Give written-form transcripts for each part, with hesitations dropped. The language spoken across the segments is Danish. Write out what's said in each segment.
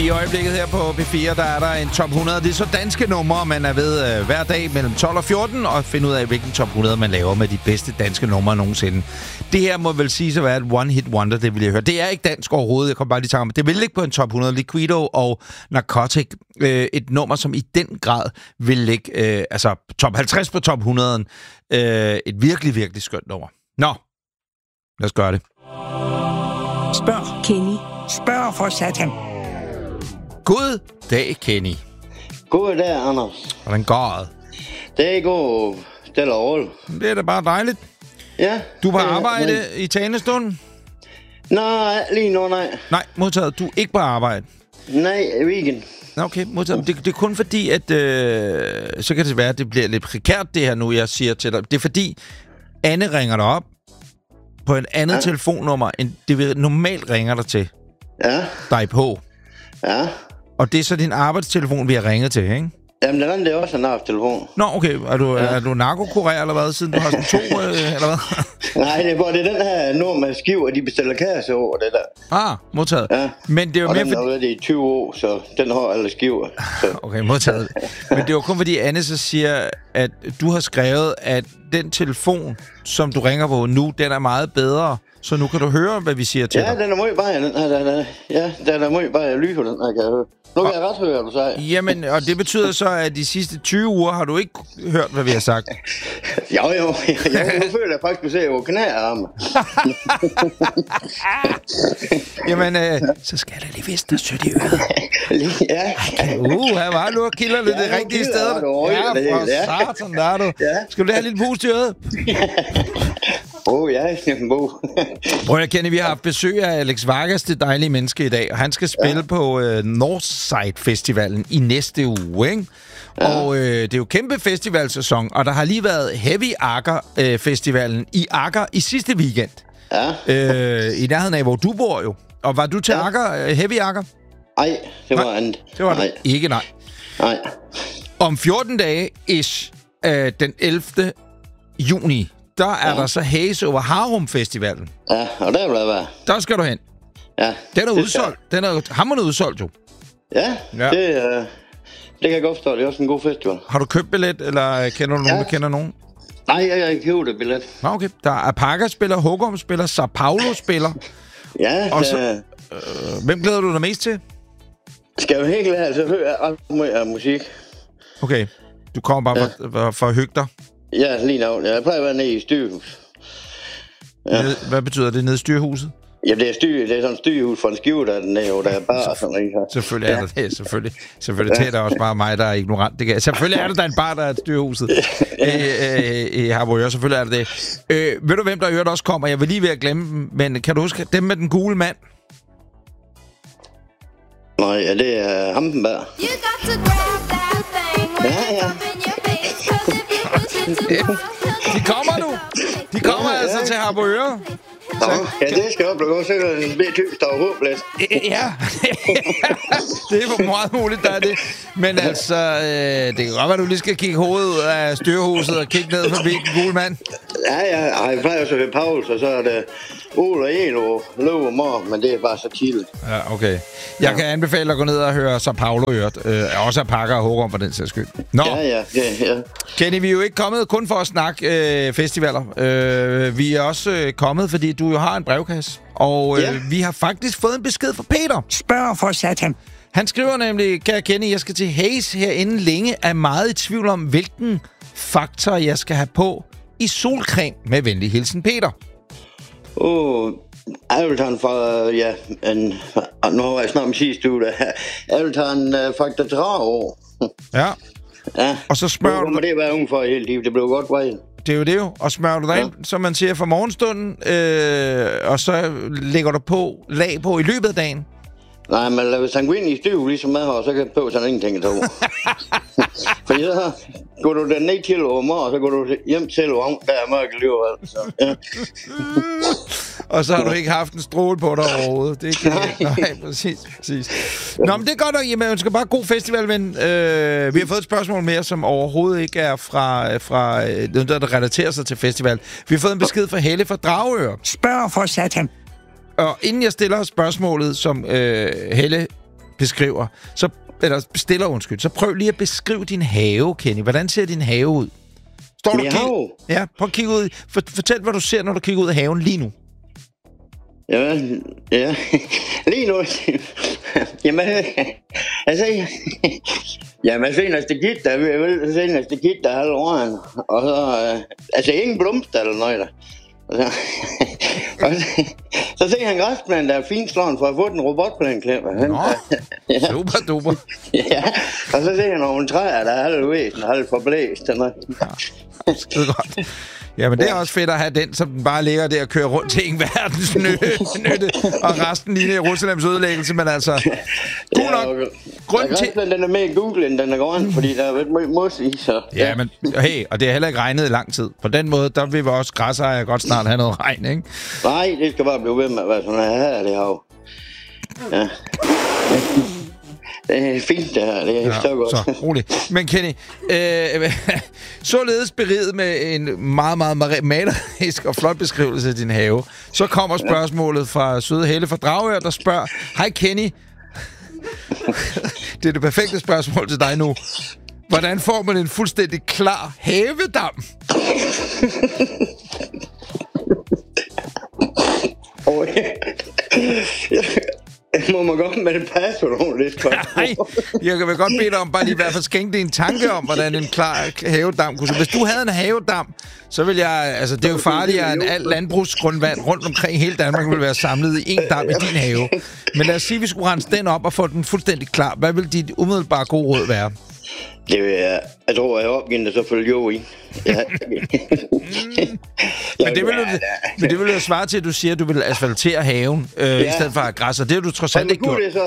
I øjeblikket her på P4, der er der en top 100. Det er så danske numre, man er ved hver dag mellem 12 og 14, og finde ud af, hvilken top 100 man laver med de bedste danske numre nogensinde. Det her må vel sige at være et one-hit wonder, det vil jeg høre. Det er ikke dansk overhovedet, jeg kommer bare lige tanke om. Det vil ligge på en top 100. Liquido og Narcotic. Et nummer, som i den grad vil ligge, top 50 på top 100. Et virkelig, virkelig skønt nummer. Nå, lad os gøre det. Spørg Kenny. Spørg for satan. God dag, Kenny. God dag, Anders. Hvordan går det? Det går stille og roligt. Det er da bare dejligt. Ja. Du er på arbejde i tanestunden? Nej, lige nu, nej. Nej, modtaget. Du er ikke på arbejde? Nej, weekend. Okay, modtaget. Det er kun fordi, at så kan det være, at det bliver lidt prekært, det her nu, jeg siger til dig. Det er fordi, Anne ringer dig op på et andet telefonnummer, end det vi normalt ringer dig til. Ja. Dig på. Ja. Og det er så din arbejdstelefon, vi har ringet til, ikke? Jamen, det er også en arbejdstelefon. Nå, okay. Er du narkokurer eller hvad, siden du har sådan to, eller hvad? Nej, det er den her nummer skiver, de bestiller kasse over det der. Modtaget. Ja. Men det er jo og mere den har været i 20 år, så den har alle skiver. Så. Okay, modtaget. Men det er jo kun fordi Anne så siger, at du har skrevet, at den telefon, som du ringer på nu, den er meget bedre. Så nu kan du høre, hvad vi siger til dig. Ja, den er meget bare, den her. Ja, den er meget bare lyse, den her, kan jeg høre. Nu kan jeg ret høre, hvad du siger. Jamen, og det betyder så, at de sidste 20 uger har du ikke hørt, hvad vi har sagt. Jo. Nu føler jeg faktisk, at du ser jo knæarme. Jamen, så skal jeg da lige vist dig sødt i øret. Ja. Her var du og kilder lidt det rigtige sted. Ja, for satan, der er du. Ja. Skal du have lidt pust i øret? Ja, Prøv at kende, vi har haft besøg af Alex Vargas, det dejlige menneske i dag, og han skal spille på Northside Festivalen i næste uge, ikke? Ja. Og det er jo kæmpe festivalsæson, og der har lige været Heavy Akker Festivalen i Akker i sidste weekend. Ja. I nærheden af, hvor du bor jo. Og var du til Akker, Heavy Akker? Nej, det var andet. Det var det ikke, nej. Om 14 dage ish, den 11. juni, der er der så Haze over Harum Festivalen. Ja, og der vil jeg være. Der skal du hen. Ja. Den er udsolgt. Den er hammerende udsolgt, jo. Ja. Det kan jeg godt forstå. Det er også en god festival. Har du købt billet, eller kender du nogen, der kender nogen? Nej, jeg har ikke købt et billet. Nå, okay. Der er Parker spiller, Hugum spiller, Sao Paulo spiller. Ja, og så, hvem glæder du dig mest til? Skal jeg jo helt klart, så hører jeg alt meget musik. Okay. Du kommer bare for at hygge dig? Ja, lige nu. Jeg plejer at være nede i styrehus. Ja. Hvad betyder det, nede i styrhuset? Ja, det er sådan et styrhus for en skive, der er dernede, og der er bare sådan noget her. Selvfølgelig er der det, selvfølgelig. Det er der også bare mig, der er ignorant. Selvfølgelig er der en bar, der er styrhuset. I Harboøre, selvfølgelig er der det. Ved du, hvem der øvrigt også kommer? Jeg vil lige ved at glemme dem, men kan du huske dem med den gule mand? Nej, ja, det er Hampenberg. Ja. De kommer nu. De kommer altså til Harboøre. Ja, det skal op, og så er en B-tyk, der er håbløs. Ja, det er for meget muligt, der er det. Men altså, det kan godt være, du lige skal kigge hovedet ud af styrhuset og kigge ned forbi den gule mand. Ja, jeg plejer også ved Pauls, og så er det Ole og Elo, Løv og Mor, men det er bare så tidligt. Ja, okay. Jeg kan anbefale dig at gå ned og høre Sao Paulo hørt. Også at Parker og Hårum for den sags skyld. Nå. Ja. Kenny, vi er jo ikke kommet kun for at snakke festivaler. Vi er også kommet, fordi du jo har en brevkasse. Og vi har faktisk fået en besked fra Peter. Spørg for satan. Han skriver nemlig, kære Kenny, jeg skal til Haze herinde længe, er meget i tvivl om, hvilken faktor jeg skal have på i solcreme. Med venlig hilsen, Peter. Jeg vil tage en nu har jeg snart min sidste uge, jeg vil tage en faktor 30 år. Ja. Og så smører du... Det være ung for hele livet, det blev godt vej. Det er jo det jo. Og smører du dig ind, som man siger, for morgenstunden, og så lægger du lag på i løbet af dagen. Nej, men hvis han går ind i styv, ligesom med her, så kan jeg på sådan ingenting at tage. Fordi så går du ned til over og så går du hjem til over, der er mørke liv. Altså. Ja. Og så har du ikke haft en stråle på dig overhovedet. Det kan nej, præcis. Nå, men det er godt nok. Jamen, jeg ønsker bare god festival, men vi har fået et spørgsmål mere, som overhovedet ikke er fra noget, der relaterer sig til festival. Vi har fået en besked fra Helle fra Dragør. Spørg for satan. Og inden jeg stiller spørgsmålet, som Helle beskriver, så prøv lige at beskrive din have, Kenny. Hvordan ser din have ud? Står du ja, prøv at kigge ud. Fortæl, hvad du ser, når du kigger ud af haven lige nu. Ja. Lige nu. Jamen, altså... Jamen, jeg ser en stakit, der er halv åren. Og så... altså, ingen blomster eller noget der. Så ser han græsplænen, der er fint slåen for at få den robotplæneklipper. Nå, super duper. Ja, og så ser han nogle træer, der er halvt forblæst. Ja, skide godt. Ja, men det er også fedt at have den, som den bare ligger der og kører rundt til ingen verdens nytte, og resten lige i Jerusalems ødelæggelse, men altså... God nok. Grund til... Den er mere i Google, end den er grøn, fordi der er lidt mos i, så... Ja, men hey, og det har heller ikke regnet i lang tid. På den måde, der vil vi også græsejere godt snart have noget regn, ikke? Nej, det skal bare blive ved med at være sådan her, det her. Ja. Det er fint, det her. Det er så godt. Så roligt. Men Kenny, således beriget med en meget, meget malerisk og flot beskrivelse af din have, så kommer spørgsmålet fra søde Helle fra Dragør, der spørger, hej Kenny, det er det perfekte spørgsmål til dig nu. Hvordan får man en fuldstændig klar havedam? Må man godt med det passord lidt? Nej, jeg vil godt bede dig om bare lige i hvert fald skænke dig en tanke om, hvordan en klar havedam kunne se. Hvis du havde en havedam, så vil jeg... Altså, det er jo farligt, at alt landbrugsgrundvand rundt omkring hele Danmark vil være samlet i en dam i din have. Men lad os sige, at vi skulle rense den op og få den fuldstændig klar. Hvad vil dit umiddelbare gode råd være? Det vil jeg tror, jeg opgiver så følge jo i. Ja. Men det vil jo svare til, at du siger, at du vil asfaltere haven, i stedet for at græsser. Det har du trods alt ikke gjort. Det så,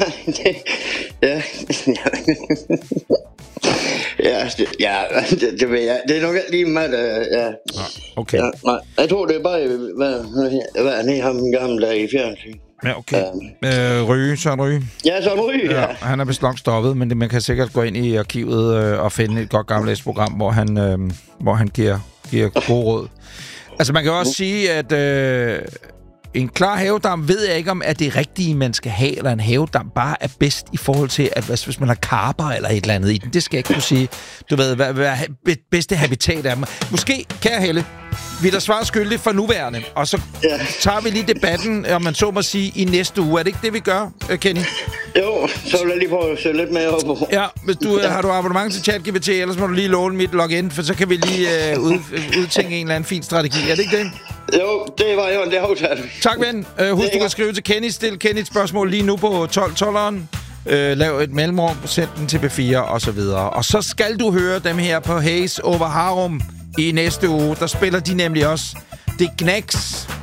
det ved jeg. Det er nok lige med, ja. Okay. Ja, nej, jeg tror, det er bare, hvad han er ham gamle der i fjernsyn. Ja, okay. Søren Ryge. Ja, Søren Ryge, ja. Han er vist nok stoppet, men man kan sikkert gå ind i arkivet og finde et godt gammeldags program, hvor han giver gode råd. Altså, man kan også sige, at en klar havedam ved jeg ikke, om at det rigtige, man skal have, eller en havedam bare er bedst i forhold til, at hvis man har karper eller et eller andet i den. Det skal jeg ikke kunne sige. Du ved, hvad bedste habitat er. Måske, kære Helle, vi er der svar skyldige for nuværende, og så tager vi lige debatten, om man så må sige, i næste uge. Er det ikke det, vi gør, Kenny? Jo, så vil jeg lige prøve at se lidt mere op på. Ja, hvis har du abonnement til ChatGPT, ellers må du lige låne mit login, for så kan vi lige udtænke en eller anden fin strategi. Er det ikke det? Jo, det var jo en aftale. Tak, ven. Husk, du kan skrive til Kenny. Stil Kenny et spørgsmål lige nu på 12'eren. Lav et mellemrum, send den til B4 og så videre. Og så skal du høre dem her på Hayes over Harum i næste uge. Der spiller de nemlig også. Det er Knacks.